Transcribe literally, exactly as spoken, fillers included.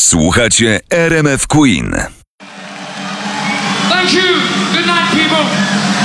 Słuchacie R M F Queen. Thank you. Good night, people.